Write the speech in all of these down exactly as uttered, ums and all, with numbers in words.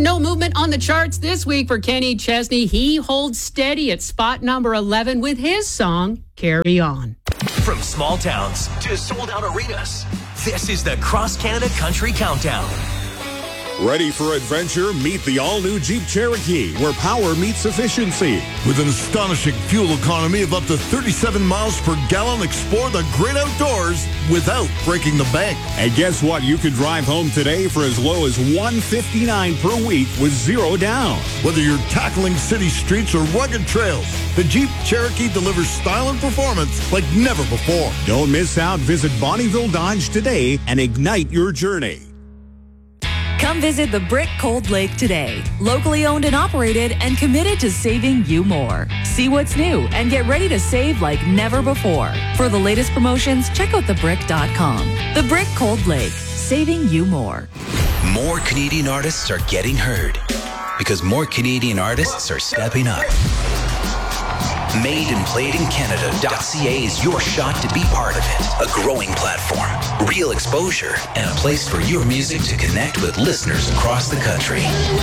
No movement on the charts this week for Kenny Chesney. He holds steady at spot number eleven with his song, Carry On. From small towns to sold-out arenas, this is the Cross Canada Country Countdown. Ready for adventure? Meet the all-new Jeep Cherokee, where power meets efficiency. With an astonishing fuel economy of up to thirty-seven miles per gallon, explore the great outdoors without breaking the bank. And guess what? You can drive home today for as low as one hundred fifty-nine dollars per week with zero down. Whether you're tackling city streets or rugged trails, the Jeep Cherokee delivers style and performance like never before. Don't miss out. Visit Bonnyville Dodge today and ignite your journey. Come visit the Brick Cold Lake today. Locally owned and operated and committed to saving you more. See what's new and get ready to save like never before. For the latest promotions, check out the brick dot com. The Brick Cold Lake, saving you more. More Canadian artists are getting heard because more Canadian artists are stepping up. made and played in Canada dot c a is your shot to be part of it. A growing platform, real exposure, and a place for your music to connect with listeners across the country.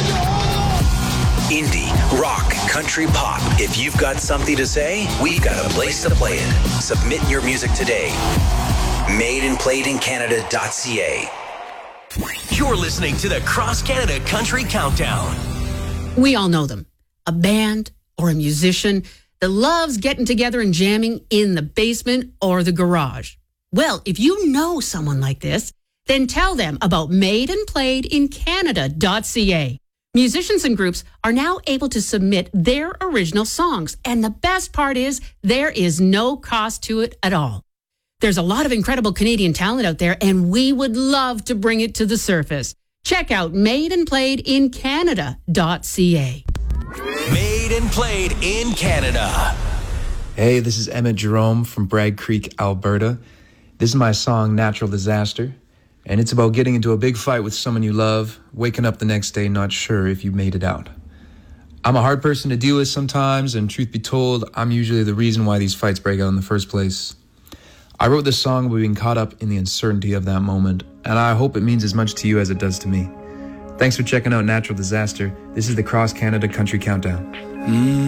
Indie, rock, country, pop. If you've got something to say, we've got a place to play it. Submit your music today. made and played in Canada dot c a. You're listening to the Cross Canada Country Countdown. We all know them. A band or a musician that loves getting together and jamming in the basement or the garage. Well, if you know someone like this, then tell them about made and played in Canada dot c a. Musicians and groups are now able to submit their original songs. And the best part is there is no cost to it at all. There's a lot of incredible Canadian talent out there, and we would love to bring it to the surface. Check out made and played in Canada dot c a. Made and played in Canada. Hey, this is Emmett Jerome from Bragg Creek, Alberta. This is my song, Natural Disaster. And it's about getting into a big fight with someone you love, waking up the next day not sure if you made it out. I'm a hard person to deal with sometimes, and truth be told, I'm usually the reason why these fights break out in the first place. I wrote this song about being caught up in the uncertainty of that moment, and I hope it means as much to you as it does to me. Thanks for checking out Natural Disaster. This is the Cross Canada Country Countdown. Mm.